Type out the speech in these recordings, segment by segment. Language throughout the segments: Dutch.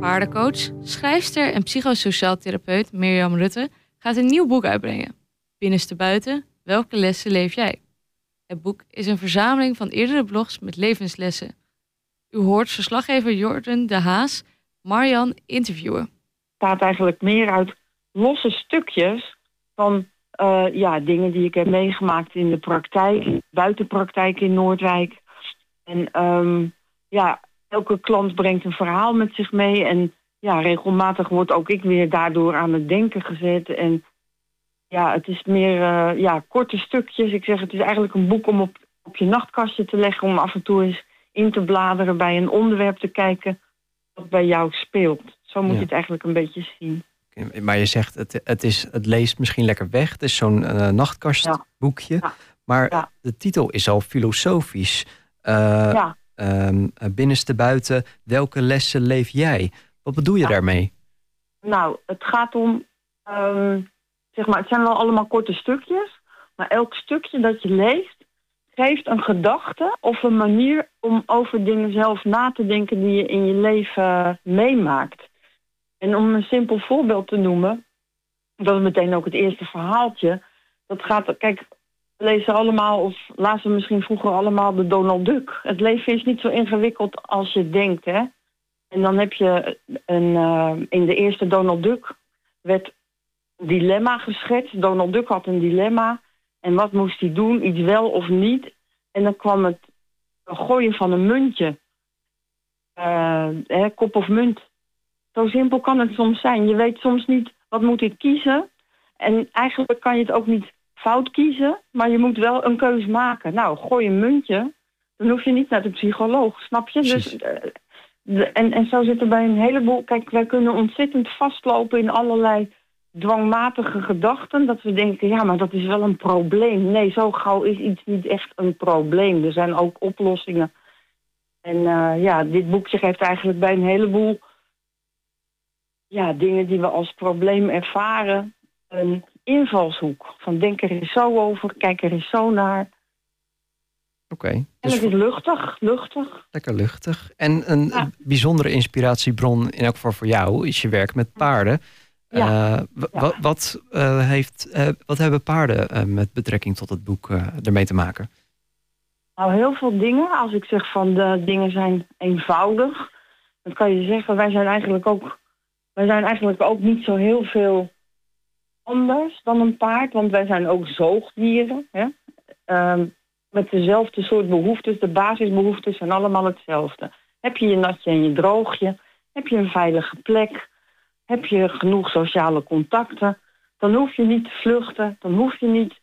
Paardencoach, schrijfster en psychosociaal therapeut Mirjam Rutte gaat een nieuw boek uitbrengen. Binnenstebuiten, welke lessen leef jij? Het boek is een verzameling van eerdere blogs met levenslessen. U hoort verslaggever Jordan de Haas Marjan interviewen. Het staat eigenlijk meer uit losse stukjes van dingen die ik heb meegemaakt in de praktijk, buitenpraktijk in Noordwijk. En elke klant brengt een verhaal met zich mee. En ja, regelmatig word ook ik weer daardoor aan het denken gezet. En ja, het is meer korte stukjes. Ik zeg, het is eigenlijk een boek om op je nachtkastje te leggen, om af en toe eens in te bladeren, bij een onderwerp te kijken wat bij jou speelt. Zo moet je het eigenlijk een beetje zien. Maar je zegt, het leest misschien lekker weg. Het is zo'n nachtkastboekje. Ja. Maar de titel is al filosofisch. Binnenstebuiten, welke lessen leef jij? Wat bedoel je daarmee? Nou, het gaat om, het zijn wel allemaal korte stukjes. Maar elk stukje dat je leest, geeft een gedachte of een manier om over dingen zelf na te denken die je in je leven meemaakt. En om een simpel voorbeeld te noemen, dat is meteen ook het eerste verhaaltje. Dat gaat, kijk, we lezen allemaal, of lazen misschien vroeger allemaal de Donald Duck. Het leven is niet zo ingewikkeld als je denkt, hè. En dan heb je in de eerste Donald Duck werd een dilemma geschetst. Donald Duck had een dilemma. En wat moest hij doen? Iets wel of niet? En dan kwam het gooien van een muntje. Kop of munt. Zo simpel kan het soms zijn. Je weet soms niet, wat moet ik kiezen? En eigenlijk kan je het ook niet fout kiezen, maar je moet wel een keus maken. Nou, gooi een muntje, dan hoef je niet naar de psycholoog, snap je? Dus, en zo zit er bij een heleboel. Kijk, wij kunnen ontzettend vastlopen in allerlei dwangmatige gedachten, dat we denken, ja, maar dat is wel een probleem. Nee, zo gauw is iets niet echt een probleem. Er zijn ook oplossingen. En dit boekje geeft eigenlijk bij een heleboel dingen die we als probleem ervaren een invalshoek. Van denk er eens zo over, kijk er eens zo naar. Oké. En het is luchtig. Lekker luchtig. En een bijzondere inspiratiebron, in elk geval voor jou, is je werk met paarden. Wat hebben paarden met betrekking tot het boek ermee te maken? Nou, heel veel dingen. Als ik zeg van de dingen zijn eenvoudig, dan kan je zeggen, wij zijn eigenlijk ook niet zo heel veel anders dan een paard, want wij zijn ook zoogdieren. Hè? Met dezelfde soort behoeftes, de basisbehoeftes zijn allemaal hetzelfde. Heb je je natje en je droogje? Heb je een veilige plek? Heb je genoeg sociale contacten? Dan hoef je niet te vluchten. Dan hoef je niet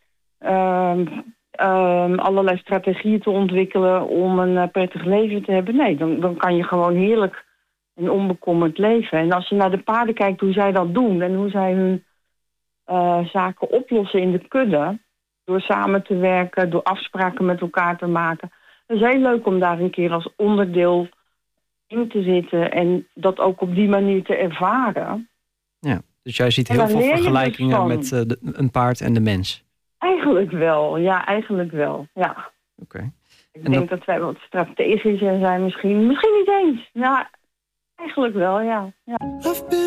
allerlei strategieën te ontwikkelen om een prettig leven te hebben. Nee, dan kan je gewoon heerlijk en onbekommerd leven. En als je naar de paarden kijkt, hoe zij dat doen en hoe zij hun zaken oplossen in de kudde, door samen te werken, door afspraken met elkaar te maken. Het is heel leuk om daar een keer als onderdeel in te zitten en dat ook op die manier te ervaren. Ja, dus jij ziet heel veel vergelijkingen met een paard en de mens. Eigenlijk wel, ja. Oké. Ik denk dat wij wat strategischer zijn misschien niet eens. Ja, eigenlijk wel, ja.